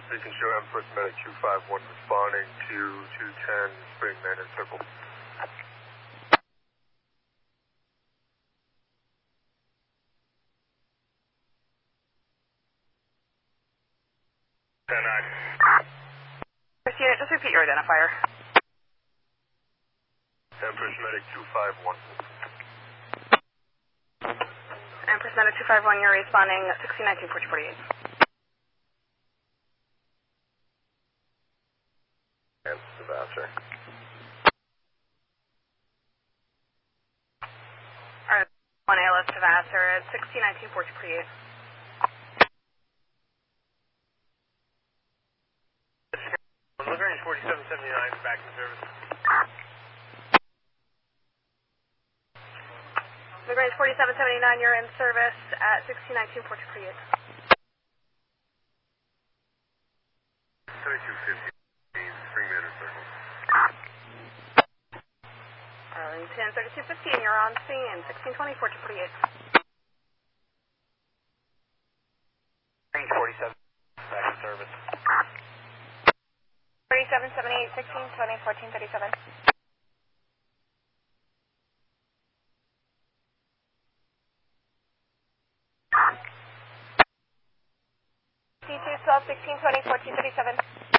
Beacon show M First Medic 251 responding to 210 Spring Manor Circle. 10-9. First unit, just repeat your identifier. M First Medic 251. And First Medic 251, you're responding 1619 4048. And Vassar. Alright, 1 ALS to Vassar at 1619 4048. Lagrange 4779 back in service. Lagrange 4779, you're in service at 1619 4048. 3250 Spring Manor Circle. Arlington 3250, and you're on scene 1620 4048. Range 47 back in service. 3778 1620 1437. D2 12 1620 1437.